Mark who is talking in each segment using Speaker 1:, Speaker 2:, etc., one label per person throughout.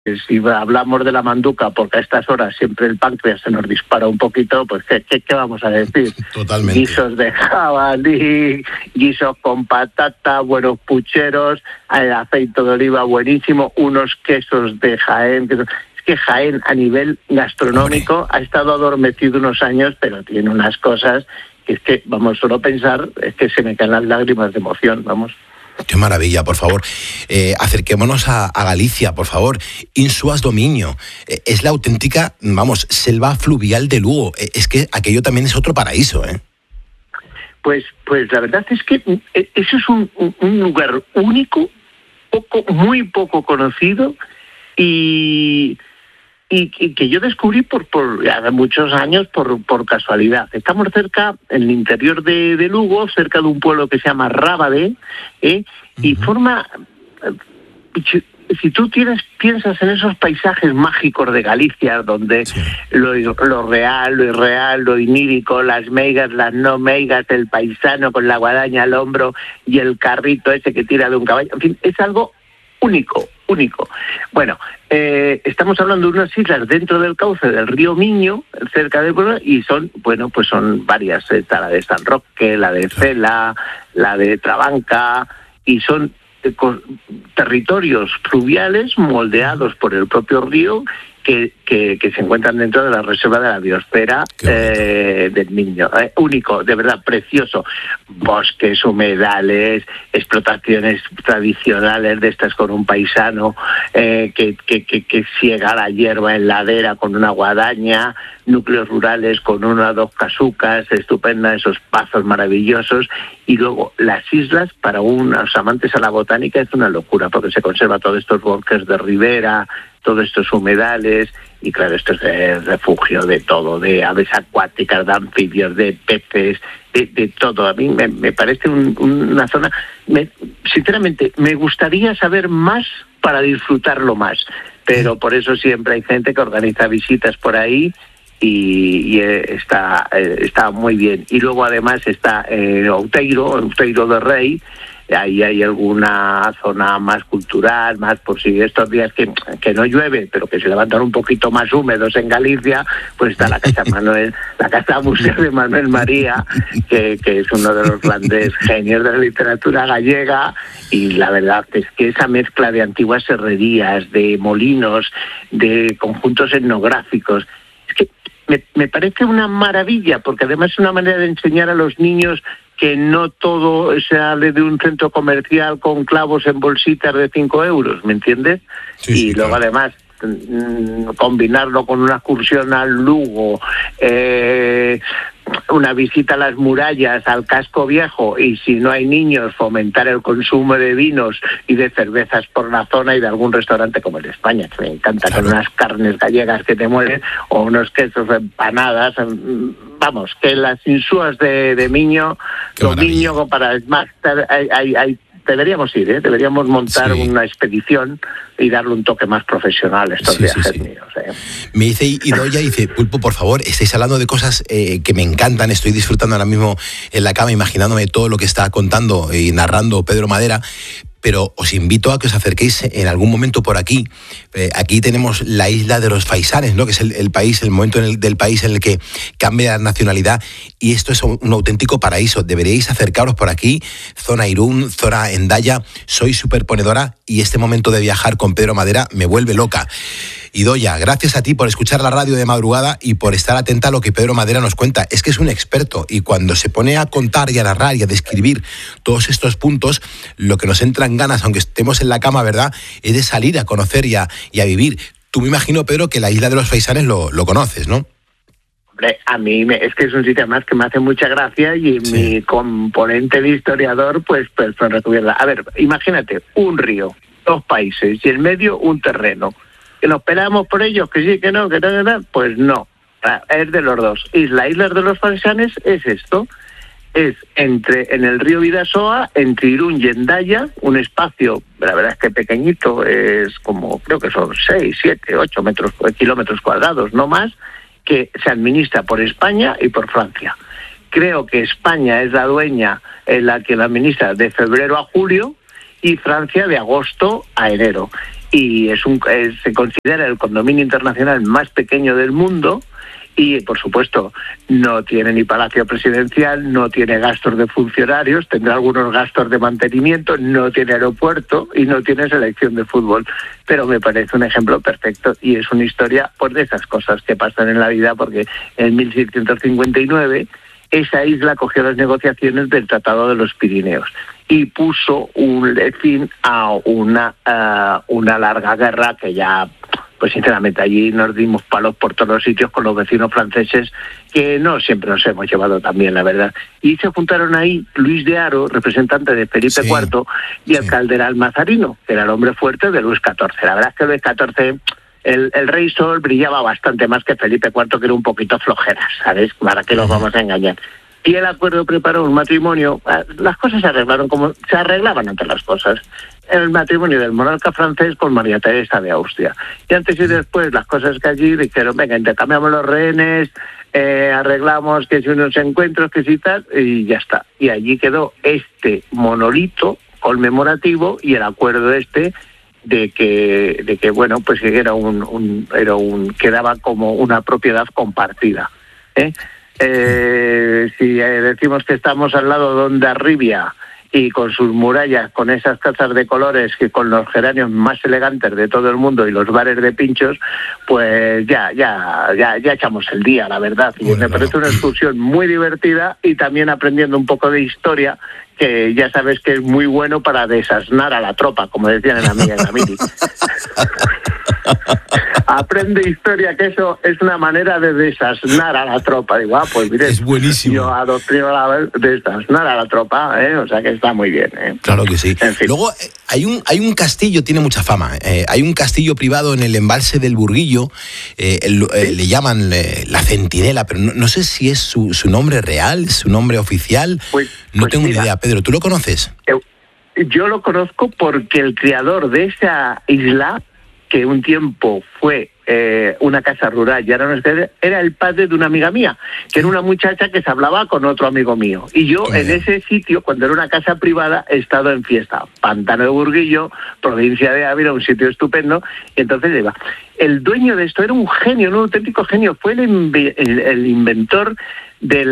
Speaker 1: Si hablamos de la manduca, porque a estas horas siempre el páncreas se nos dispara un poquito, pues ¿qué vamos a decir?
Speaker 2: Totalmente.
Speaker 1: Guisos de jabalí, guisos con patata, buenos pucheros, el aceite de oliva buenísimo, unos quesos de Jaén. Es que Jaén a nivel gastronómico ha estado adormecido unos años, pero tiene unas cosas que es que, vamos, solo pensar, es que se me caen las lágrimas de emoción, vamos.
Speaker 2: Qué maravilla, por favor. Acerquémonos a Galicia, por favor. Insuas do Miño. Es la auténtica, vamos, selva fluvial de Lugo. Es que aquello también es otro paraíso, ¿eh?
Speaker 1: Pues la verdad es que eso es un lugar único, muy poco conocido y que yo descubrí por hace muchos años por casualidad. Estamos cerca, en el interior de Lugo, cerca de un pueblo que se llama Rábade, y forma... Si tú piensas en esos paisajes mágicos de Galicia, donde sí, lo real, lo irreal, lo inírico, las meigas, las no meigas, el paisano con la guadaña al hombro y el carrito ese que tira de un caballo, en fin, es algo único. Bueno, estamos hablando de unas islas dentro del cauce del río Miño, cerca de Puebla, y son varias. Está la de San Roque, la de Cela, la de Trabanca, y son territorios fluviales moldeados por el propio río que se encuentran dentro de la reserva de la biosfera del Miño. Único, de verdad, precioso. Bosques, humedales, explotaciones tradicionales de estas con un paisano que siega la hierba en ladera con una guadaña, núcleos rurales con una o dos casucas estupendas, esos pazos maravillosos, y luego las islas, para unos amantes a la botánica, es una locura, porque se conserva todos estos bosques de ribera, todos estos humedales, y claro, esto es el refugio de todo, de aves acuáticas, de anfibios, de peces, de todo. A mí me parece una zona... Sinceramente, me gustaría saber más para disfrutarlo más, pero por eso siempre hay gente que organiza visitas por ahí y está muy bien. Y luego además está Outeiro de Rei. Ahí hay alguna zona más cultural, más por si estos días que no llueve, pero que se levantan un poquito más húmedos en Galicia, pues está la Casa Museo de Manuel María, que es uno de los grandes genios de la literatura gallega, y la verdad es que esa mezcla de antiguas herrerías, de molinos, de conjuntos etnográficos, es que me parece una maravilla, porque además es una manera de enseñar a los niños que no todo sale de un centro comercial con clavos en bolsitas de 5 euros, ¿me entiendes? Sí, y luego claro, además combinarlo con una excursión al Lugo, una visita a las murallas, al casco viejo, y si no hay niños, fomentar el consumo de vinos y de cervezas por la zona y de algún restaurante como el de España, que me encanta, claro, con unas carnes gallegas que te mueren, o unos quesos, empanadas. Vamos, que las Insuas de Miño, Miño, para más, deberíamos ir, deberíamos montar una expedición y darle un toque más profesional a estos viajes míos.
Speaker 2: Me dice Idoia, dice, Pulpo, por favor, estáis hablando de cosas que me encantan, estoy disfrutando ahora mismo en la cama, imaginándome todo lo que está contando y narrando Pedro Madera, pero os invito a que os acerquéis en algún momento por aquí. Aquí tenemos la isla de los Faisanes, ¿no? Que es el momento del país en el que cambia la nacionalidad, y esto es un auténtico paraíso. Deberíais acercaros por aquí, zona Irún, zona Hendaya. Soy superponedora y este momento de viajar con Pedro Madera me vuelve loca. Idoia, gracias a ti por escuchar la radio de madrugada y por estar atenta a lo que Pedro Madera nos cuenta. Es que es un experto, y cuando se pone a contar y a narrar y a describir todos estos puntos, lo que nos entran ganas, aunque estemos en la cama, ¿verdad?, es de salir a conocer y a vivir. Tú, me imagino, Pedro, que la isla de los Faisanes lo conoces, ¿no?
Speaker 1: Hombre, a mí es que es un sitio más que me hace mucha gracia, y mi componente de historiador pues recubierta. A ver, imagínate, un río, 2 países y en medio un terreno. ¿Que nos peleamos por ellos? Que sí, que no, pues no. Es de los dos. Islas de los Faisanes es esto. Es en el río Bidasoa, entre Irún y Hendaya, un espacio, la verdad es que pequeñito, es como, creo que son 6, 7, 8 kilómetros cuadrados, no más, que se administra por España y por Francia. Creo que España es la dueña, la que la administra de febrero a julio, y Francia de agosto a enero. y se considera el condominio internacional más pequeño del mundo. Y, por supuesto, no tiene ni palacio presidencial, no tiene gastos de funcionarios, tendrá algunos gastos de mantenimiento, no tiene aeropuerto y no tiene selección de fútbol. Pero me parece un ejemplo perfecto y es una historia pues, de esas cosas que pasan en la vida, porque en 1659 esa isla cogió las negociaciones del Tratado de los Pirineos y puso un fin a una larga guerra que ya... Pues sinceramente allí nos dimos palos por todos los sitios con los vecinos franceses, que no siempre nos hemos llevado tan bien, la verdad. Y se juntaron ahí Luis de Haro, representante de Felipe IV, y el cardenal Mazarino, que era el hombre fuerte de Luis XIV. La verdad es que Luis XIV, el rey Sol, brillaba bastante más que Felipe IV, que era un poquito flojera, ¿sabes? ¿Para qué nos vamos a engañar? Y el acuerdo preparó un matrimonio. Las cosas se arreglaron como se arreglaban entre las cosas. El matrimonio del monarca francés con María Teresa de Austria. Y antes y después las cosas que allí dijeron, venga, intercambiamos los rehenes, arreglamos que si unos encuentros, que si tal, y ya está. Y allí quedó este monolito conmemorativo y el acuerdo de que bueno, pues que quedaba como una propiedad compartida. Si decimos que estamos al lado de Hondarribia y con sus murallas, con esas casas de colores, que con los geranios más elegantes de todo el mundo y los bares de pinchos, pues ya echamos el día, la verdad. Y me parece una excursión muy divertida y también aprendiendo un poco de historia, que ya sabes que es muy bueno para desasnar a la tropa, como decían en Amiga en Amiri. Aprende historia, que eso es una manera de desasnar a la tropa. Digo, pues mire,
Speaker 2: es buenísimo.
Speaker 1: Yo adoctrino la vez desasnar a la tropa, o sea que está muy bien.
Speaker 2: Claro que sí. En fin. Luego hay un castillo, tiene mucha fama. Hay un castillo privado en el embalse del Burguillo, le llaman la Centinela, pero no sé si es su nombre real, su nombre oficial. No tengo ni idea. Pedro, ¿tú lo conoces?
Speaker 1: Yo lo conozco porque el creador de esa isla, que un tiempo fue una casa rural y ahora no es, era el padre de una amiga mía, que era una muchacha que se hablaba con otro amigo mío. Y yo en ese sitio, cuando era una casa privada, he estado en fiesta. Pantano de Burguillo, provincia de Ávila, un sitio estupendo. Y entonces iba. El dueño de esto era un genio, un auténtico genio. Fue el inventor de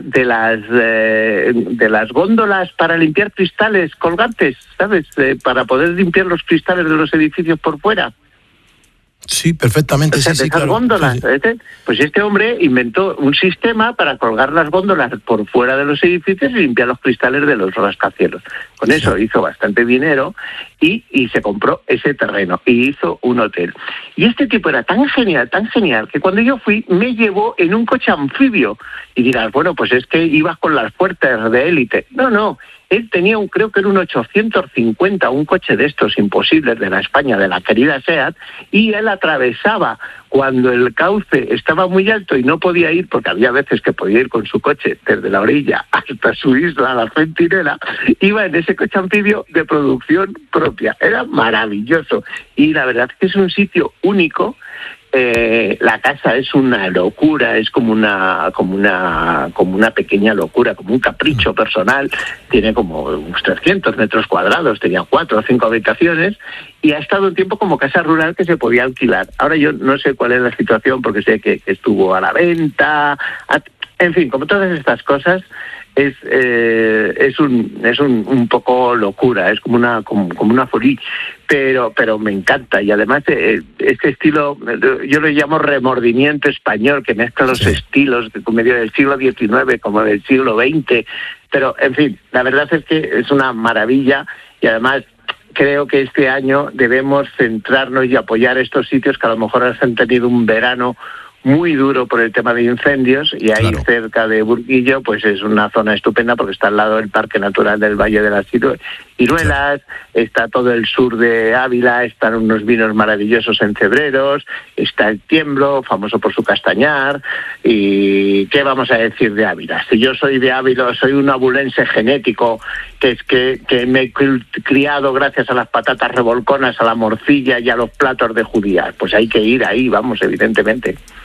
Speaker 1: las góndolas para limpiar cristales colgantes, ¿sabes? Para poder limpiar los cristales de los edificios por fuera.
Speaker 2: Sí, perfectamente.
Speaker 1: O sea,
Speaker 2: sí,
Speaker 1: claro. Góndolas. Sí. Pues este hombre inventó un sistema para colgar las góndolas por fuera de los edificios y limpiar los cristales de los rascacielos. Con eso hizo bastante dinero y se compró ese terreno y hizo un hotel. Y este tipo era tan genial, que cuando yo fui me llevó en un coche anfibio. Y dirás, bueno, pues es que ibas con las fuerzas de élite. No. Él tenía creo que era un 850, un coche de estos imposibles de la España, de la querida SEAT, y él atravesaba cuando el cauce estaba muy alto y no podía ir, porque había veces que podía ir con su coche desde la orilla hasta su isla, la Centinela, iba en ese coche anfibio de producción propia. Era maravilloso. Y la verdad es que es un sitio único. La casa es una locura, es como una pequeña locura, como un capricho personal. Tiene como unos 300 metros cuadrados, tenía 4 o 5 habitaciones y ha estado un tiempo como casa rural que se podía alquilar. Ahora yo no sé cuál es la situación porque sé que estuvo a la venta, en fin, como todas estas cosas. Es un poco locura, es como una folie, pero me encanta. Y además este estilo, yo lo llamo remordimiento español, que mezcla los estilos medio del siglo XIX como del siglo XX, pero en fin, la verdad es que es una maravilla. Y además creo que este año debemos centrarnos y apoyar estos sitios que a lo mejor han tenido un verano muy duro por el tema de incendios, y ahí cerca de Burguillo pues es una zona estupenda porque está al lado del Parque Natural del Valle de las Ciruelas, está todo el sur de Ávila, están unos vinos maravillosos en Cebreros, está el Tiemblo, famoso por su castañar, y ¿qué vamos a decir de Ávila? Si yo soy de Ávila, soy un abulense genético, que es que me he criado gracias a las patatas revolconas, a la morcilla y a los platos de judías, pues hay que ir ahí, vamos, evidentemente.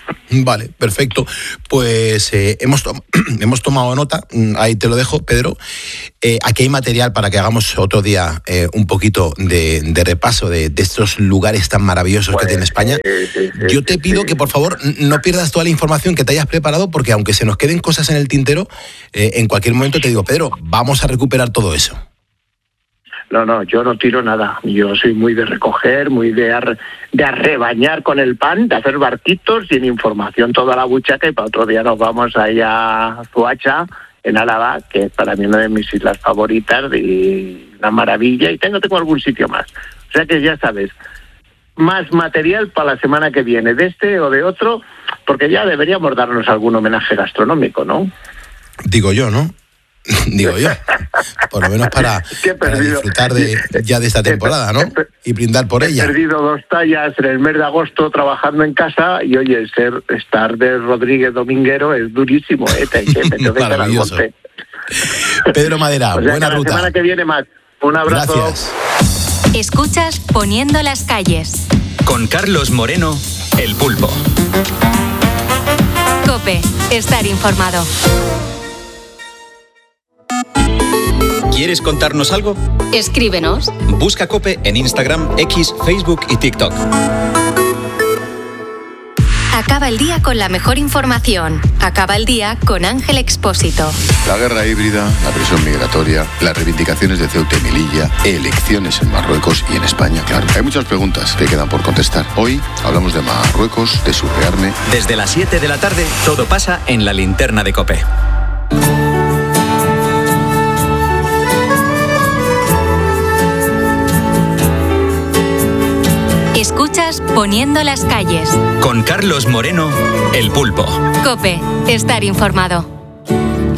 Speaker 2: Vale, perfecto. Pues hemos tomado nota, ahí te lo dejo, Pedro. Aquí hay material para que hagamos otro día un poquito de repaso de estos lugares tan maravillosos que tiene España. Yo te pido que por favor no pierdas toda la información que te hayas preparado, porque aunque se nos queden cosas en el tintero, en cualquier momento te digo, Pedro, vamos a recuperar todo eso.
Speaker 1: No, yo no tiro nada. Yo soy muy de recoger, muy de arrebañar con el pan, de hacer barquitos y en información toda la buchaca, y para otro día nos vamos ahí a Zuacha, en Álava, que es para mí una de mis islas favoritas y una maravilla, y tengo algún sitio más. O sea que ya sabes, más material para la semana que viene, de este o de otro, porque ya deberíamos darnos algún homenaje gastronómico, ¿no?
Speaker 2: Digo yo, ¿no? Digo yo, por lo menos para disfrutar ya de esta temporada, ¿no? Y brindar por ella.
Speaker 1: He perdido 2 tallas en el mes de agosto trabajando en casa, y oye, estar de Rodríguez Dominguero es durísimo, me tengo que echar al monte.
Speaker 2: Pedro Madera, o sea, buena ruta.
Speaker 1: La semana que viene más. Un abrazo.
Speaker 2: Gracias.
Speaker 3: Escuchas Poniendo las calles.
Speaker 4: Con Carlos Moreno, El Pulpo.
Speaker 3: COPE, estar informado.
Speaker 4: ¿Quieres contarnos algo?
Speaker 3: Escríbenos.
Speaker 4: Busca COPE en Instagram, X, Facebook y TikTok.
Speaker 3: Acaba el día con la mejor información. Acaba el día con Ángel Expósito.
Speaker 5: La guerra híbrida, la presión migratoria, las reivindicaciones de Ceuta y Melilla, elecciones en Marruecos y en España, claro. Hay muchas preguntas que quedan por contestar. Hoy hablamos de Marruecos, de su rearme.
Speaker 4: Desde las 7 de la tarde, todo pasa en la linterna de COPE.
Speaker 3: Escuchas Poniendo las calles.
Speaker 4: Con Carlos Moreno, El Pulpo.
Speaker 3: COPE, estar informado.